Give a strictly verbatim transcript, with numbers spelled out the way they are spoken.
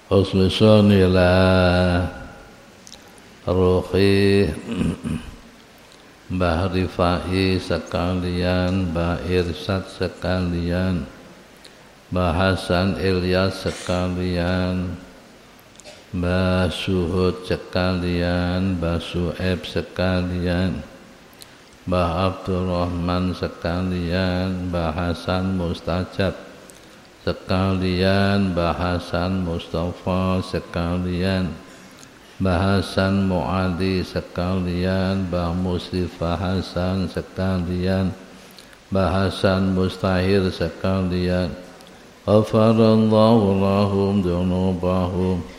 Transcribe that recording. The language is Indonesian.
khususun ila ruhi Mbah Rifai sekalian, Mbah Irsad sekalian, Mbah Hasan Ilyas sekalian, Mbah Suhud sekalian, Mbah Su'eb sekalian, Mbah Abdurrahman sekalian, Mbah Hasan Mustajab sekalian, Mbah Hasan Mustafa sekalian, Mbah Hasan Mu'adi sekalian, Mbah Muslifa Hasan sekalian, Mbah Hasan Mustahir sekalian. Ghafarallahu lahum dzunubahum